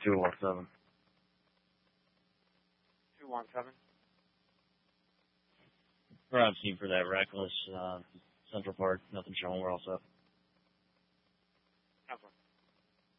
217. 217. We're on scene for that reckless Central Park. Nothing showing. We're all set. Okay.